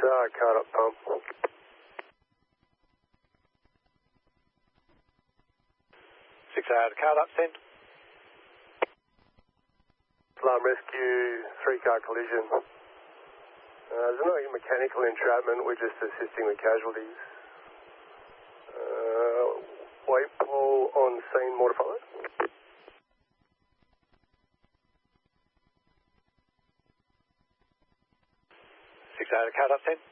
6R, card up pump. 6R, card up, send. Alarm rescue, 3-car collision. There's no mechanical entrapment, we're just assisting the casualties. White pole on scene, more to follow. 6R, card up, send.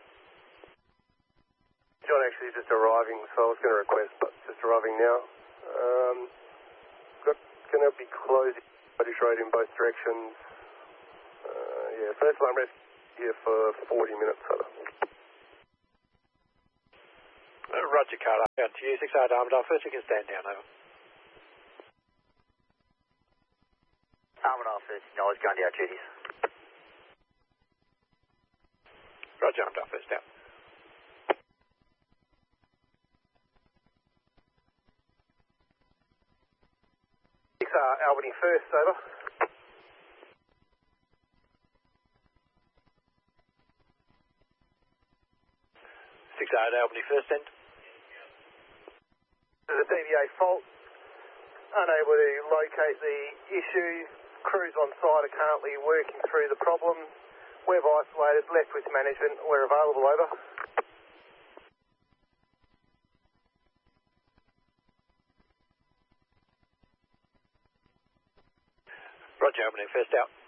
John actually just arriving, so I was going to request, but just arriving now. Going to be closing British Road in both directions. Yeah, first alarm rescue here for 40 minutes. Roger, card up. Out to you, 6R Armadale. First, you can stand down, over. Armadale first, acknowledge going down duties. Roger, Armadale first down. Albany first, over. 6R Albany first, end. There's a DVA fault. Unable to locate the issue. Crews on site are currently working through the problem. We've isolated, left with management. We're available, over. Roger, Albany first out.